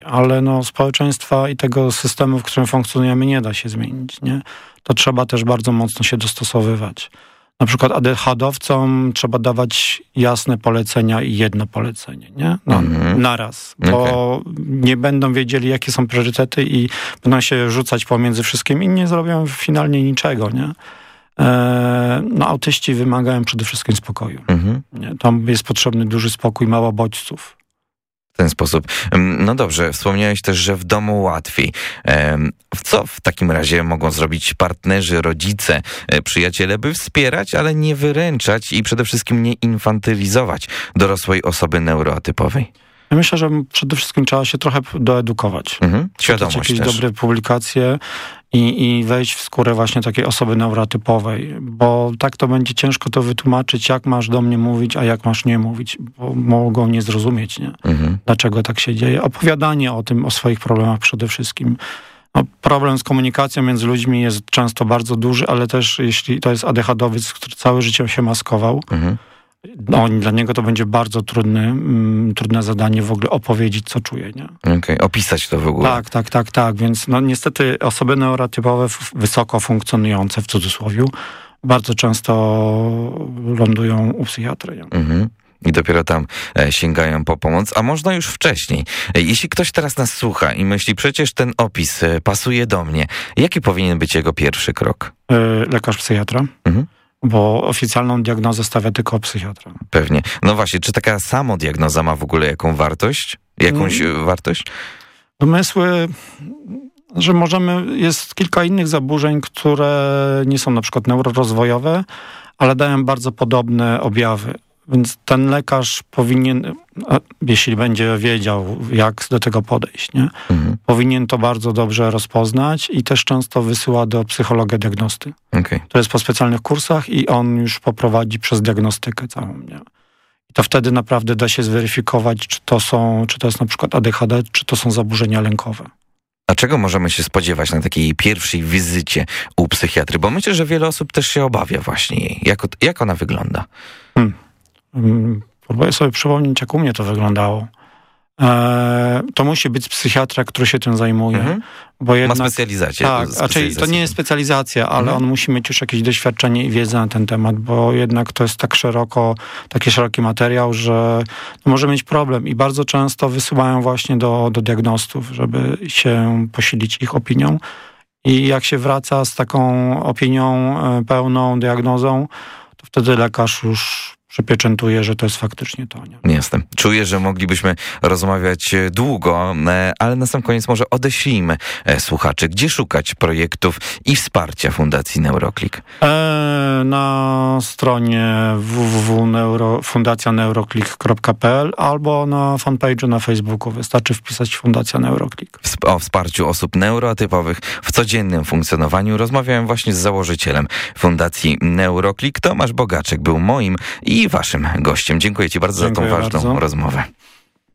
Ale społeczeństwa i tego systemu, w którym funkcjonujemy, nie da się zmienić, nie? To trzeba też bardzo mocno się dostosowywać. Na przykład ADHD-owcom trzeba dawać jasne polecenia i jedno polecenie, nie? Naraz, bo nie będą wiedzieli, jakie są priorytety i będą się rzucać pomiędzy wszystkim i nie zrobią finalnie niczego, nie? Autyści wymagają przede wszystkim spokoju. Nie? Tam jest potrzebny duży spokój, mało bodźców. W ten sposób. No dobrze, wspomniałeś też, że w domu łatwiej. Co w takim razie mogą zrobić partnerzy, rodzice, przyjaciele, by wspierać, ale nie wyręczać i przede wszystkim nie infantylizować dorosłej osoby neuroatypowej? Ja myślę, że przede wszystkim trzeba się trochę doedukować. Świadomość jakieś też. dobre publikacje i wejść w skórę właśnie takiej osoby neurotypowej, bo tak to będzie ciężko to wytłumaczyć, jak masz do mnie mówić, a jak masz nie mówić, bo mogą nie zrozumieć, nie? Dlaczego tak się dzieje. Opowiadanie o tym, o swoich problemach przede wszystkim. Problem z komunikacją między ludźmi jest często bardzo duży, ale też jeśli to jest ADHD-owiec, który całe życie się maskował, dla niego to będzie bardzo trudne zadanie w ogóle opowiedzieć, co czuje, nie? Okej, opisać to w ogóle. Tak. Więc niestety osoby neurotypowe, wysoko funkcjonujące, w cudzysłowie, bardzo często lądują u psychiatry. Nie? I dopiero tam sięgają po pomoc, a można już wcześniej. Jeśli ktoś teraz nas słucha i myśli, przecież ten opis pasuje do mnie, jaki powinien być jego pierwszy krok? Lekarz psychiatra. Bo oficjalną diagnozę stawia tylko psychiatra. Pewnie. No właśnie, czy taka samodiagnoza ma w ogóle jakąś wartość? Domysły, że jest kilka innych zaburzeń, które nie są na przykład neurorozwojowe, ale dają bardzo podobne objawy. Więc ten lekarz powinien, jeśli będzie wiedział, jak do tego podejść, nie? Powinien to bardzo dobrze rozpoznać i też często wysyła do psychologa diagnosty. To jest po specjalnych kursach i on już poprowadzi przez diagnostykę całą, nie? I to wtedy naprawdę da się zweryfikować, czy to jest na przykład ADHD, czy to są zaburzenia lękowe. A czego możemy się spodziewać na takiej pierwszej wizycie u psychiatry? Bo myślę, że wiele osób też się obawia właśnie jej. Jak ona wygląda? Próbuję sobie przypomnieć, jak u mnie to wyglądało. To musi być psychiatra, który się tym zajmuje. Bo jednak, ma specjalizację. Tak, to nie jest specjalizacja, ale on musi mieć już jakieś doświadczenie i wiedzę na ten temat, bo jednak to jest taki szeroki materiał, że może mieć problem i bardzo często wysyłają właśnie do diagnostów, żeby się posilić ich opinią. I jak się wraca z taką opinią pełną, diagnozą, to wtedy lekarz już przypieczętuje, że to jest faktycznie to. Nie? Jasne. Czuję, że moglibyśmy rozmawiać długo, ale na sam koniec może odeślijmy słuchaczy. Gdzie szukać projektów i wsparcia Fundacji Neuroklik? Na stronie www.fundacjaneuroklik.pl albo na fanpage'u na Facebooku. Wystarczy wpisać Fundacja Neuroklik. O wsparciu osób neurotypowych w codziennym funkcjonowaniu rozmawiałem właśnie z założycielem Fundacji Neuroklik. Tomasz Bogaczek był moim i waszym gościem. Dziękuję ci bardzo za tą ważną rozmowę.